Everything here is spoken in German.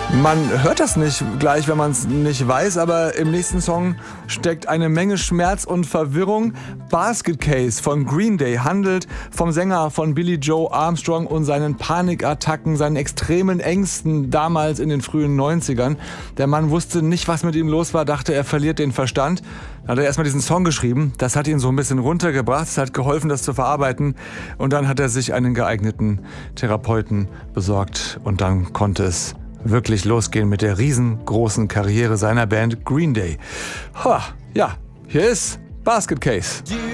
Man hört das nicht gleich, wenn man es nicht weiß, aber im nächsten Song steckt eine Menge Schmerz und Verwirrung. Basket Case von Green Day handelt vom Sänger von Billy Joe Armstrong und seinen Panikattacken, seinen extremen Ängsten damals in den frühen 90ern. Der Mann wusste nicht, was mit ihm los war, dachte, er verliert den Verstand. Dann hat er erstmal diesen Song geschrieben, das hat ihn so ein bisschen runtergebracht, es hat geholfen, das zu verarbeiten. Und dann hat er sich einen geeigneten Therapeuten besorgt und dann konnte es wirklich losgehen mit der riesengroßen Karriere seiner Band Green Day. Ja, hier ist Basket Case.